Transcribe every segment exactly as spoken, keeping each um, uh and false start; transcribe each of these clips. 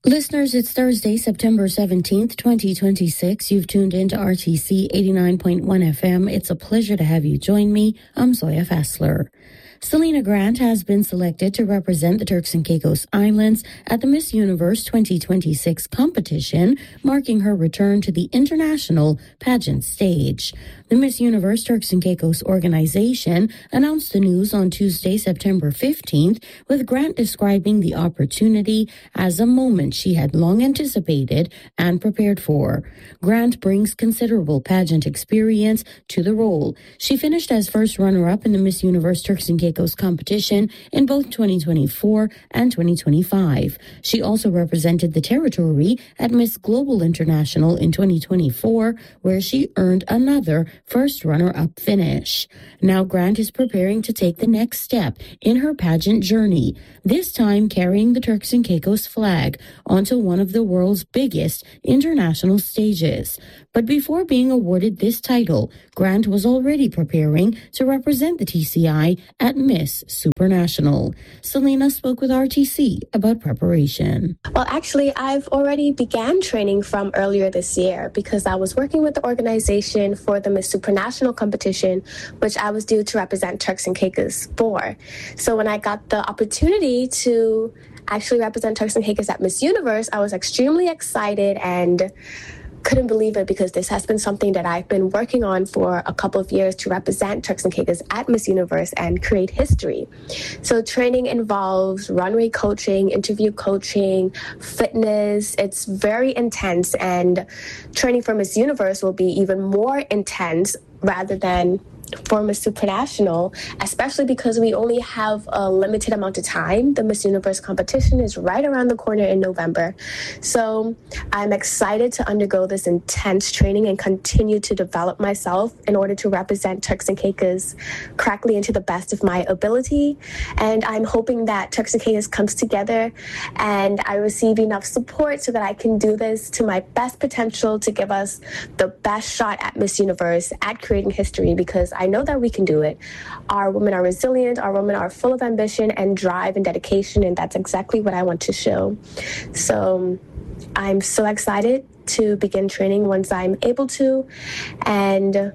Listeners, it's Thursday, September seventeenth, twenty twenty-six. You've tuned into R T C eighty-nine point one F M. It's a pleasure to have you join me. I'm Zoya Fessler. Selena Grant has been selected to represent the Turks and Caicos Islands at the Miss Universe twenty twenty-six competition, marking her return to the international pageant stage. The Miss Universe Turks and Caicos organization announced the news on Tuesday, September fifteenth, with Grant describing the opportunity as a moment she had long anticipated and prepared for. Grant brings considerable pageant experience to the role. She finished as first runner-up in the Miss Universe Turks and Caicos competition in both twenty twenty-four and twenty twenty-five. She also represented the territory at Miss Global International in twenty twenty-four, where she earned another first runner-up finish. Now Grant is preparing to take the next step in her pageant journey, this time carrying the Turks and Caicos flag onto one of the world's biggest international stages. But before being awarded this title, Grant was already preparing to represent the T C I at Miss Supranational. Selena spoke with R T C about preparation. Well, actually, I've already began training from earlier this year because I was working with the organization for the Miss Supranational competition, which I was due to represent Turks and Caicos for. So when I got the opportunity to actually represent Turks and Caicos at Miss Universe, I was extremely excited and couldn't believe it because this has been something that I've been working on for a couple of years to represent Turks and Caicos at Miss Universe and create history. So training involves runway coaching, interview coaching, fitness. It's very intense, and training for Miss Universe will be even more intense rather than for Miss Supranational, especially because we only have a limited amount of time. The Miss Universe competition is right around the corner in November. So I'm excited to undergo this intense training and continue to develop myself in order to represent Turks and Caicos correctly and to the best of my ability. And I'm hoping that Turks and Caicos comes together and I receive enough support so that I can do this to my best potential to give us the best shot at Miss Universe, at creating history, because I know that we can do it. Our women are resilient, our women are full of ambition and drive and dedication, and that's exactly what I want to show. So I'm so excited to begin training once I'm able to and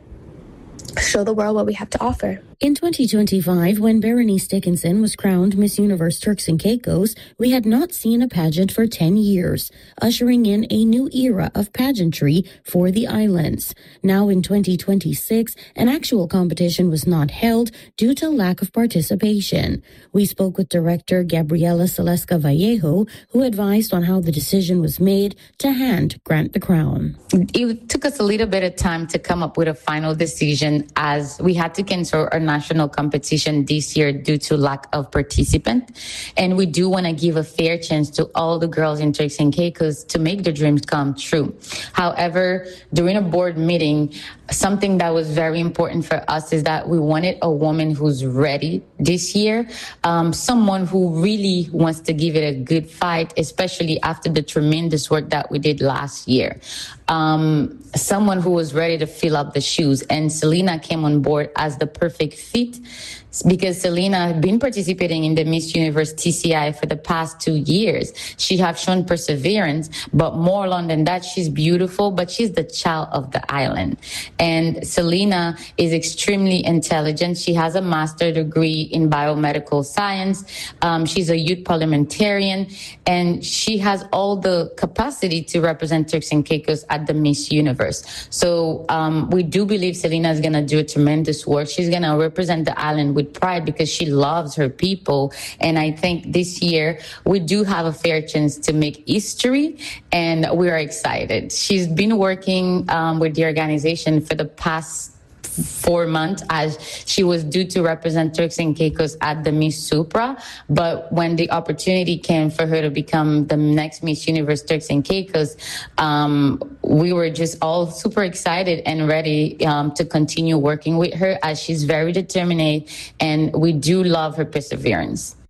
show the world what we have to offer. In twenty twenty-five, when Berenice Dickinson was crowned Miss Universe Turks and Caicos, we had not seen a pageant for ten years, ushering in a new era of pageantry for the islands. Now in twenty twenty-six, an actual competition was not held due to lack of participation. We spoke with director Gabriela Celesca Vallejo, who advised on how the decision was made to hand Grant the crown. It took us a little bit of time to come up with a final decision, as we had to cancel our national competition this year due to lack of participant. And we do want to give a fair chance to all the girls in Turks and Caicos to make their dreams come true. However, during a board meeting, something that was very important for us is that we wanted a woman who's ready this year, um, someone who really wants to give it a good fight, especially after the tremendous work that we did last year. Um, someone who was ready to fill up the shoes. And Selena came on board as the perfect fit, because Selena had been participating in the Miss Universe T C I for the past two years. She has shown perseverance, but more than that, she's beautiful, but she's the child of the island. And Selena is extremely intelligent. She has a master's degree in biomedical science. Um, she's a youth parliamentarian, and she has all the capacity to represent Turks and Caicos at the Miss Universe. So um, we do believe Selena is going to do a tremendous work. She's going to represent the island with pride because she loves her people. And I think this year we do have a fair chance to make history, and we are excited. She's been working um, with the organization for the past four months as she was due to represent Turks and Caicos at the Miss Supra. But when the opportunity came for her to become the next Miss Universe Turks and Caicos, um, we were just all super excited and ready um, to continue working with her, as she's very determined, and we do love her perseverance.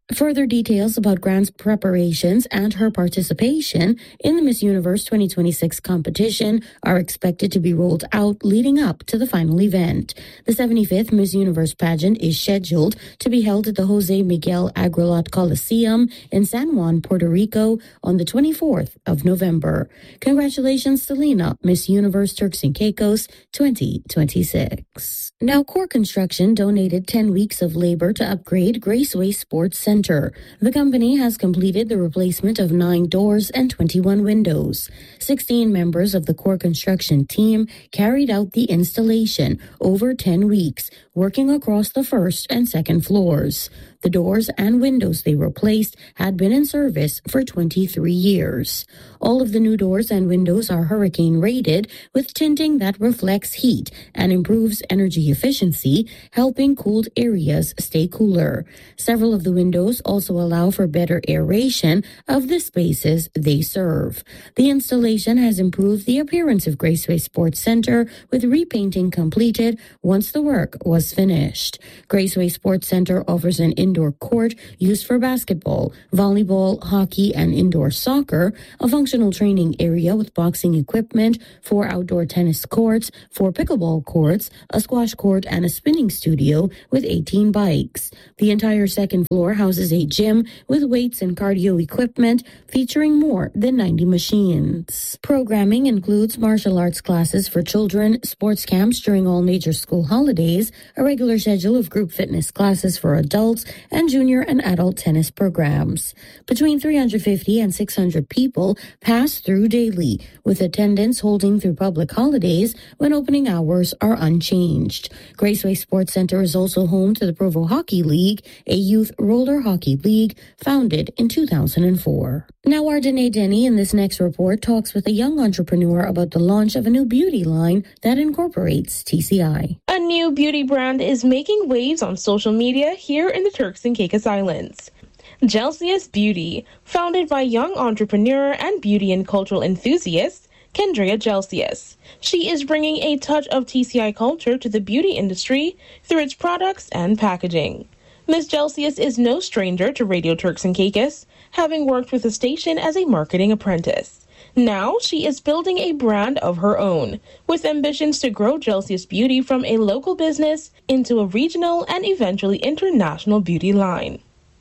Further details about Grant's preparations and her participation in the Miss Universe twenty twenty-six competition are expected to be rolled out leading up to the final event. The seventy-fifth Miss Universe pageant is scheduled to be held at the Jose Miguel Agrelot Coliseum in San Juan, Puerto Rico on the twenty-fourth of November. Congratulations, Selena, Miss Universe Turks and Caicos twenty twenty-six. Now, Core Construction donated ten weeks of labor to upgrade Graceway Sports Center. The company has completed the replacement of nine doors and twenty-one windows. sixteen members of the Core Construction team carried out the installation over ten weeks, working across the first and second floors. The doors and windows they replaced had been in service for twenty-three years. All of the new doors and windows are hurricane rated with tinting that reflects heat and improves energy efficiency, helping cooled areas stay cooler. Several of the windows also allow for better aeration of the spaces they serve. The installation has improved the appearance of Graceway Sports Center, with repainting completed once the work was finished. Graceway Sports Center offers an indoor court used for basketball, volleyball, hockey, and indoor soccer, a functional training area with boxing equipment, four outdoor tennis courts, four pickleball courts, a squash court, and a spinning studio with eighteen bikes. The entire second floor houses a gym with weights and cardio equipment featuring more than ninety machines. Programming includes martial arts classes for children, sports camps during all major school holidays, a regular schedule of group fitness classes for adults, and junior and adult tennis programs. Between three hundred fifty and six hundred people pass through daily, with attendance holding through public holidays when opening hours are unchanged. Graceway Sports Center is also home to the Provo Hockey League, a youth roller hockey league founded in two thousand four. Now, our Danae Denny in this next report talks with a young entrepreneur about the launch of a new beauty line that incorporates T C I. A new beauty brand is making waves on social media here in the Turks and Caicos Islands. Gelsius Beauty, founded by young entrepreneur and beauty and cultural enthusiast Kendria Gelsius. She is bringing a touch of T C I culture to the beauty industry through its products and packaging. Miz Gelsius is no stranger to Radio Turks and Caicos, having worked with the station as a marketing apprentice. Now she is building a brand of her own, with ambitions to grow Gelsius Beauty from a local business into a regional and eventually international beauty line.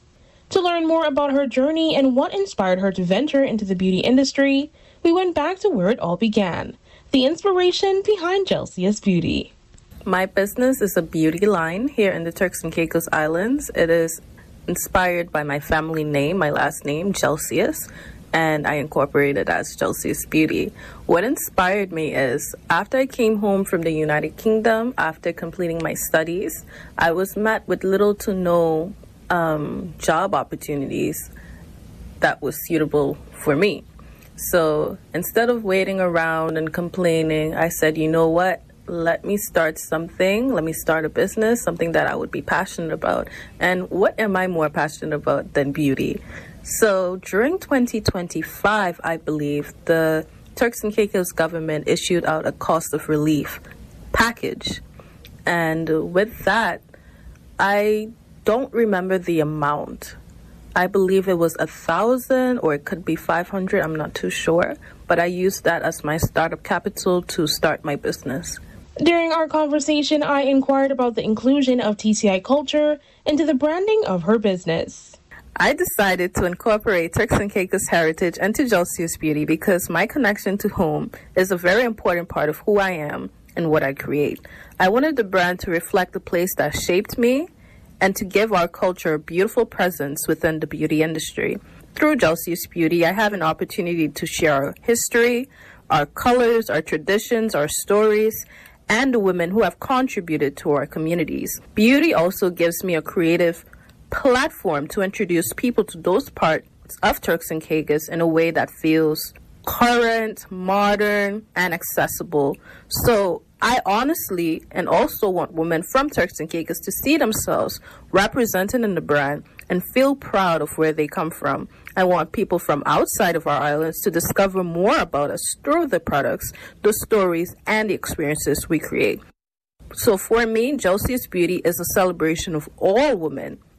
To learn more about her journey and what inspired her to venture into the beauty industry, we went back to where it all began, the inspiration behind Gelsius Beauty. My business is a beauty line here in the Turks and Caicos Islands. It is inspired by my family name, my last name, Gelsius, and I incorporated as Gelsius Beauty. What inspired me is, after I came home from the United Kingdom, after completing my studies, I was met with little to no um, job opportunities that was suitable for me. So instead of waiting around and complaining, I said, you know what? Let me start something. Let me start a business, something that I would be passionate about. And what am I more passionate about than beauty? So during twenty twenty-five, I believe, the Turks and Caicos government issued out a cost of relief package. And with that, I don't remember the amount. I believe it was a thousand or it could be five hundred. I'm not too sure. But I used that as my startup capital to start my business. During our conversation, I inquired about the inclusion of T C I culture into the branding of her business. I decided to incorporate Turks and Caicos heritage into Gelsius Beauty because my connection to home is a very important part of who I am and what I create. I wanted the brand to reflect the place that shaped me and to give our culture a beautiful presence within the beauty industry. Through Gelsius Beauty, I have an opportunity to share our history, our colors, our traditions, our stories, and the women who have contributed to our communities. Beauty also gives me a creative platform to introduce people to those parts of Turks and Caicos in a way that feels current, modern, and accessible. So I honestly and also want women from Turks and Caicos to see themselves represented in the brand and feel proud of where they come from. I want people from outside of our islands to discover more about us through the products, the stories, and the experiences we create. So for me, Gelsius Beauty is a celebration of all women,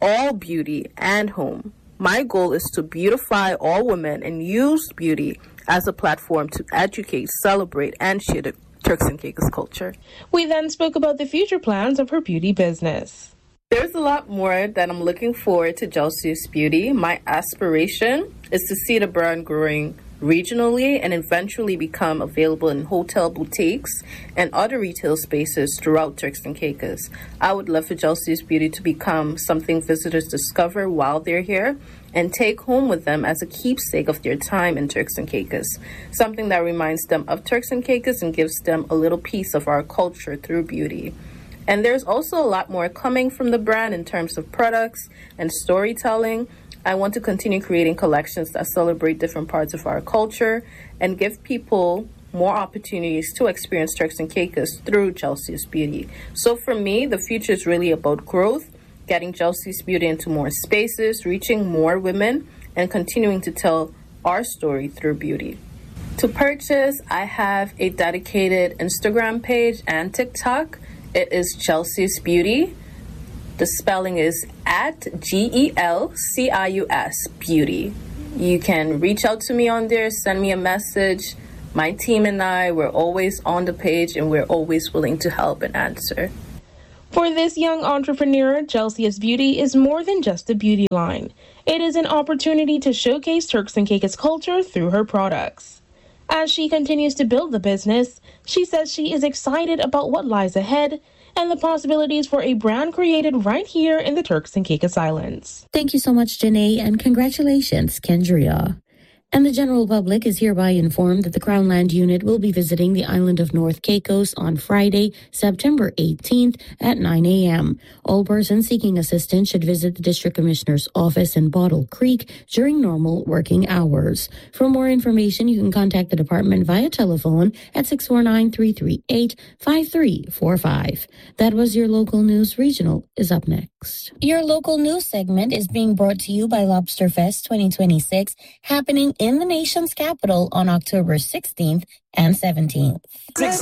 all beauty and home. My goal is to beautify all women and use beauty as a platform to educate, celebrate, and share the Turks and Caicos culture. We then spoke about the future plans of her beauty business. There's a lot more that I'm looking forward to Gelsius Beauty. My aspiration is to see the brand growing regionally and eventually become available in hotel boutiques and other retail spaces throughout Turks and Caicos. I would love for Gelsius Beauty to become something visitors discover while they're here and take home with them as a keepsake of their time in Turks and Caicos, something that reminds them of Turks and Caicos and gives them a little piece of our culture through beauty. And there's also a lot more coming from the brand in terms of products and storytelling. I want to continue creating collections that celebrate different parts of our culture and give people more opportunities to experience Turks and Caicos through Gelsius Beauty. So for me, the future is really about growth, getting Gelsius Beauty into more spaces, reaching more women, and continuing to tell our story through beauty. To purchase, I have a dedicated Instagram page and TikTok. It is Gelsius Beauty. The spelling is at G E L C I U S, Beauty. You can reach out to me on there, send me a message. My team and I, we're always on the page and we're always willing to help and answer. For this young entrepreneur, Gelsius Beauty is more than just a beauty line. It is an opportunity to showcase Turks and Caicos culture through her products. As she continues to build the business, she says she is excited about what lies ahead and the possibilities for a brand created right here in the Turks and Caicos Islands. Thank you so much, Janae, and congratulations, Kendria. And the general public is hereby informed that the Crown Land Unit will be visiting the island of North Caicos on Friday, September eighteenth at nine a.m. All persons seeking assistance should visit the District Commissioner's office in Bottle Creek during normal working hours. For more information, you can contact the department via telephone at six four nine, three three eight, five three four five. That was your local news. Regional is up next. Your local news segment is being brought to you by Lobster Fest twenty twenty-six, happening in the nation's capital on October sixteenth and seventeenth. Six